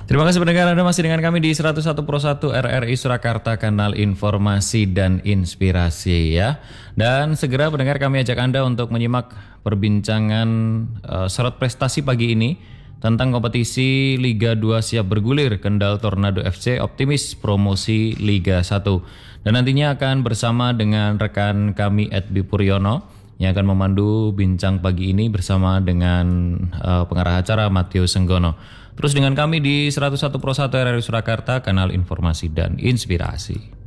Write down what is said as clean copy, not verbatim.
Terima kasih pendengar, Anda masih dengan kami di 101 Pro 1 RRI Surakarta, kanal informasi dan inspirasi ya. Dan segera pendengar, kami ajak Anda untuk menyimak perbincangan sorot prestasi pagi ini tentang kompetisi Liga 2 siap bergulir. Kendal Tornado FC optimis promosi Liga 1. Dan nantinya akan bersama dengan rekan kami Edbi Puryono yang akan memandu bincang pagi ini bersama dengan pengarah acara Matteo Senggono. Terus dengan kami di 101 Pro 1 RRI Surakarta, kanal informasi dan inspirasi.